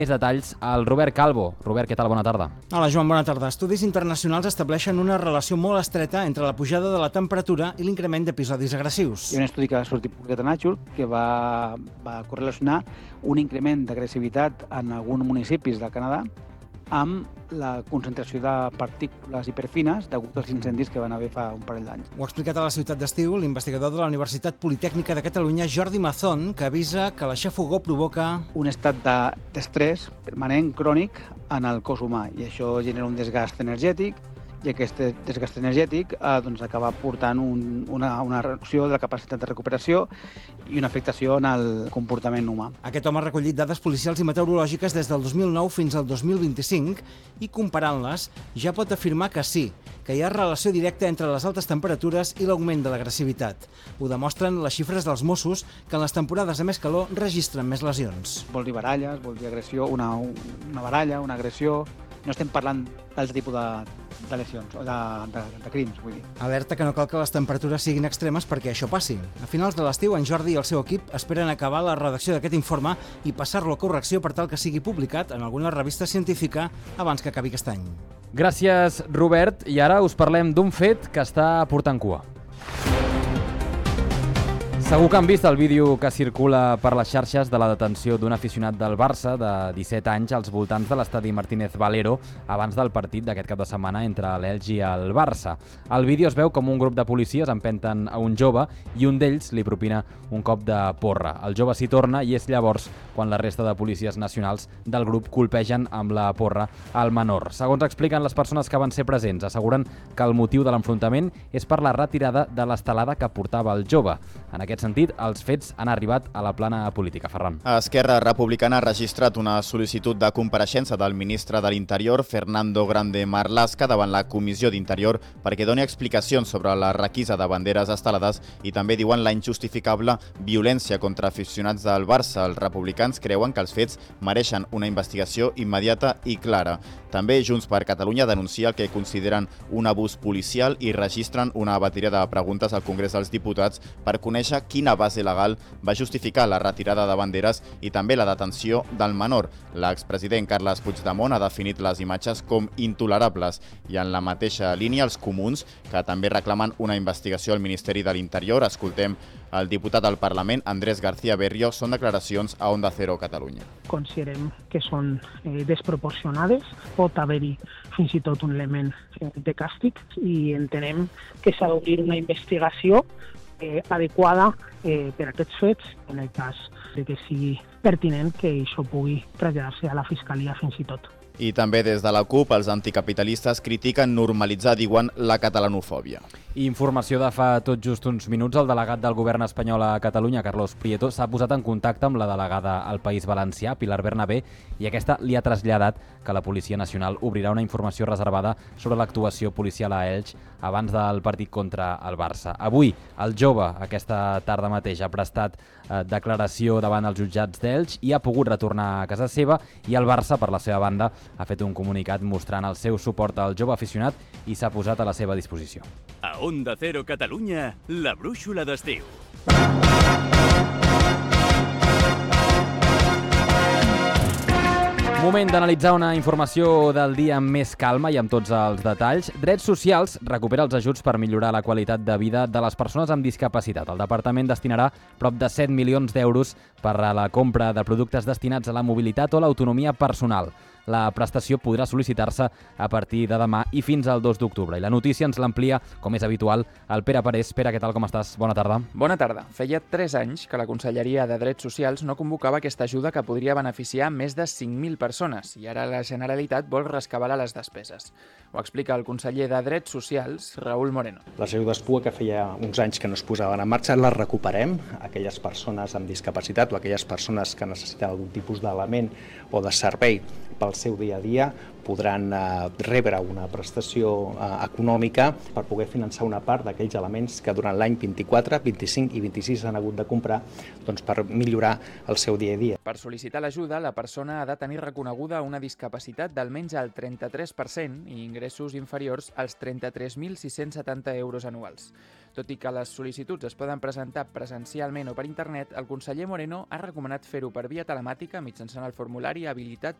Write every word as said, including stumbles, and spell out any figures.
Més detalls al Robert Calvo. Robert, què tal? Bona tarda. Hola, Joan, bona tarda. Estudis internacionals estableixen una relació molt estreta entre la pujada de la temperatura i l'increment d'episodis agressius. Hi ha un estudi que va sortir publicat a Nature que va, va correlacionar un increment d'agressivitat en alguns municipis del Canadà amb la concentració de partícules hiperfines degut als incendis que van haver fa un parell d'anys. Ho ha explicat a la Ciutat d'Estiu l'investigador de la Universitat Politècnica de Catalunya, Jordi Mazón, que avisa que la xafogor provoca un estat d'estrès permanent, crònic, en el cos humà, i això genera un desgast energètic, i aquest desgast energètic eh, doncs acaba portant un, una, una reducció de la capacitat de recuperació i una afectació en el comportament humà. Aquest home ha recollit dades policials i meteorològiques des del dos mil nou fins al dos mil vint-i-cinc i, comparant-les, ja pot afirmar que sí, que hi ha relació directa entre les altes temperatures i l'augment de l'agressivitat. Ho demostren les xifres dels Mossos, que en les temporades de més calor registren més lesions. Vol dir baralles, vol dir agressió, una, una baralla, una agressió. No estem parlant d'altre tipus de, de lesions o de, de, de crims, vull dir. Alerta que no cal que les temperatures siguin extremes perquè això passi. A finals de l'estiu, en Jordi i el seu equip esperen acabar la redacció d'aquest informe i passar-lo a correcció per tal que sigui publicat en alguna revista científica abans que acabi aquest any. Gràcies, Robert. I ara us parlem d'un fet que està portant cua. Segur que han vist el vídeo que circula per les xarxes de la detenció d'un aficionat del Barça de disset anys als voltants de l'estadi Martínez Valero abans del partit d'aquest cap de setmana entre l'Elx i el Barça. Al vídeo es veu com un grup de policies empenten a un jove i un d'ells li propina un cop de porra. El jove s'hi torna i és llavors quan la resta de policies nacionals del grup colpegen amb la porra al menor. Segons expliquen les persones que van ser presents, asseguren que el motiu de l'enfrontament és per la retirada de l'estelada que portava el jove. En aquest sentit, els fets han arribat a la plana política. Ferran. Esquerra Republicana ha registrat una sol·licitud de compareixença del ministre de l'Interior, Fernando Grande Marlaska, davant la Comissió d'Interior perquè doni explicacions sobre la requisa de banderes estelades i també diuen la injustificable violència contra aficionats del Barça. Els republicans creuen que els fets mereixen una investigació immediata i clara. També Junts per Catalunya denuncia el que consideren un abús policial i registren una bateria de preguntes al Congrés dels Diputats per conèixer quina base legal va justificar la retirada de banderes i també la detenció del menor. L'expresident Carles Puigdemont ha definit les imatges com intolerables i en la mateixa línia els comuns, que també reclamen una investigació al Ministeri de l'Interior. Escoltem el diputat al Parlament, Andrés García Berrio, són declaracions a Onda Cero Catalunya. Considerem que són eh, desproporcionades, pot haver-hi fins i tot un element de càstig i entenem que s'ha d'obrir una investigació eh, adequada eh, per a aquests fets, en el cas de que sigui pertinent que això pugui traslladar-se a la Fiscalia fins i tot. I també des de la CUP, els anticapitalistes critiquen normalitzar, diuen, la catalanofòbia. Informació de fa tot just uns minuts. El delegat del govern espanyol a Catalunya, Carlos Prieto, s'ha posat en contacte amb la delegada al País Valencià, Pilar Bernabé, i aquesta li ha traslladat que la Policia Nacional obrirà una informació reservada sobre l'actuació policial a Elx abans del partit contra el Barça. Avui, el jove, aquesta tarda mateix, ha prestat eh, declaració davant els jutjats d'Elx i ha pogut retornar a casa seva, i el Barça, per la seva banda, ha fet un comunicat mostrant el seu suport al jove aficionat i s'ha posat a la seva disposició. A Onda Cero Catalunya, la brúixola d'estiu. Moment d'analitzar una informació del dia amb més calma i amb tots els detalls. Drets Socials recupera els ajuts per millorar la qualitat de vida de les persones amb discapacitat. El departament destinarà prop de set milions d'euros per a la compra de productes destinats a la mobilitat o l'autonomia personal. La prestació podrà sol·licitar-se a partir de demà i fins al dos d'octubre. I la notícia ens l'amplia, com és habitual, el Pere Parés. Pere, què tal, com estàs? Bona tarda. Bona tarda. Feia tres anys que la Conselleria de Drets Socials no convocava aquesta ajuda que podria beneficiar més de cinc mil persones i ara la Generalitat vol rescabalar les despeses. Ho explica el conseller de Drets Socials, Raúl Moreno. Les ajudes P U E que feia uns anys que no es posaven en marxa les recuperem. Aquelles persones amb discapacitat o aquelles persones que necessiten algun tipus d'element o de servei pel seu dia a dia podran eh, rebre una prestació eh, econòmica per poder finançar una part d'aquells elements que durant l'any vint-i-quatre, vint-i-cinc i vint-i-sis han hagut de comprar doncs, per millorar el seu dia a dia. Per sol·licitar l'ajuda, la persona ha de tenir reconeguda una discapacitat d'almenys el trenta-tres per cent i ingressos inferiors als trenta-tres mil sis-cents setanta euros anuals. Tot i que les sol·licituds es poden presentar presencialment o per internet, el conseller Moreno ha recomanat fer-ho per via telemàtica mitjançant el formulari habilitat